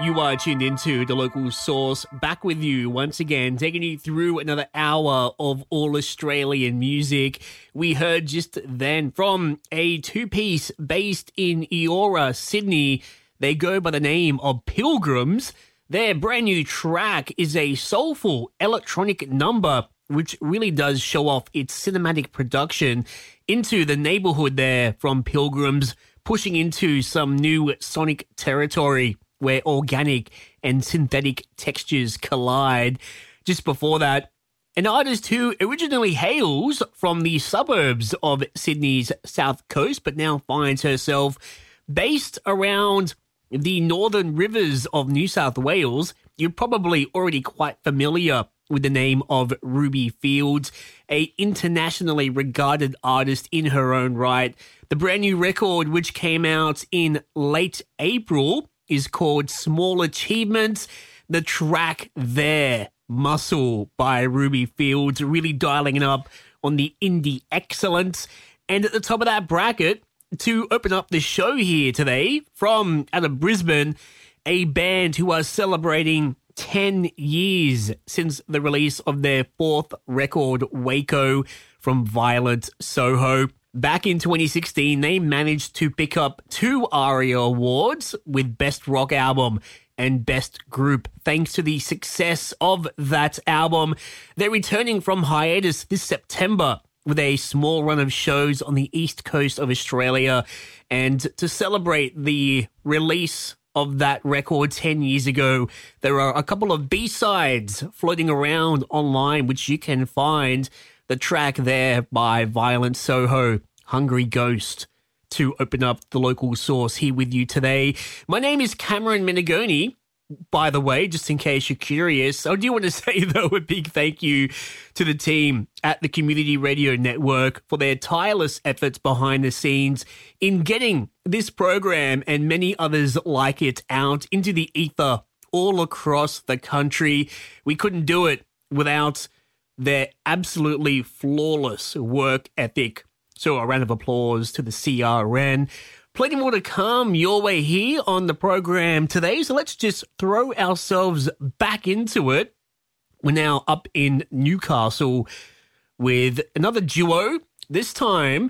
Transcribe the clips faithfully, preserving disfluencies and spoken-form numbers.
You are tuned into The Local Source, back with you once again, taking you through another hour of all Australian music. We heard just then from a two-piece based in Eora, Sydney. They go by the name of Pilgrims. Their brand new track is a soulful electronic number, which really does show off its cinematic production into the neighborhood there from Pilgrims, pushing into some new sonic territory where organic and synthetic textures collide. Just before that, an artist who originally hails from the suburbs of Sydney's south coast, but now finds herself based around the northern rivers of New South Wales. You're probably already quite familiar with the name of Ruby Fields, a internationally regarded artist in her own right. The brand new record, which came out in late April, is called Small Achievements. The track there, Muscle by Ruby Fields, really dialing it up on the indie excellence. And at the top of that bracket, to open up the show here today, from out of Brisbane, a band who are celebrating ten years since the release of their fourth record, Waco, from Violent Soho. Back in twenty sixteen, they managed to pick up two ARIA awards with Best Rock Album and Best Group, thanks to the success of that album. They're returning from hiatus this September with a small run of shows on the east coast of Australia. And to celebrate the release of that record ten years ago, there are a couple of B-sides floating around online, which you can find. The track there by Violent Soho, Hungry Ghost, to open up The Local Source here with you today. My name is Cameron Menegoni, by the way, just in case you're curious. I do want to say, though, a big thank you to the team at the Community Radio Network for their tireless efforts behind the scenes in getting this program and many others like it out into the ether all across the country. We couldn't do it without their absolutely flawless work ethic. So a round of applause to the C R N. Plenty more to come your way here on the program today, so let's just throw ourselves back into it. We're now up in Newcastle with another duo, this time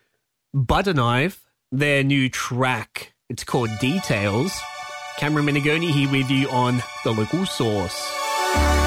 Butterknife, their new track. It's called Details. Cameron Menegoni here with you on The Local Source.